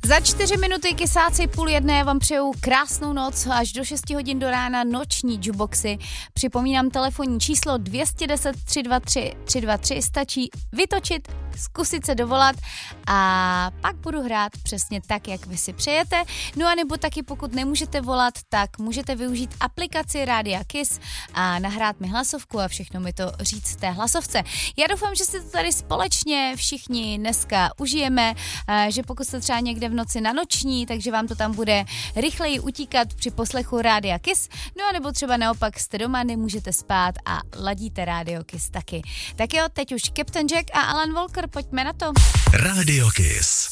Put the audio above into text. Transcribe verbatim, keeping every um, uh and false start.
Za čtyři minuty kysáci půl jedné vám přeju krásnou noc až do šesti hodin do rána noční jukeboxy. Připomínám telefonní číslo dvě deset tři dva tři tři dva tři, stačí vytočit, zkusit se dovolat a pak budu hrát přesně tak, jak vy si přejete. No a nebo taky pokud nemůžete volat, tak můžete využít aplikaci Rádia Kiss a nahrát mi hlasovku a všechno mi to říct v té hlasovce. Já doufám, že si to tady společně všichni dneska užijeme, že pokud jste třeba někde v noci na noční, takže vám to tam bude rychleji utíkat při poslechu Rádia Kiss, no a nebo třeba naopak jste doma, nemůžete spát a ladíte Rádio Kiss taky. Tak jo, teď už Captain Jack a Alan Walker, pojďme na to. Rádio Kiss.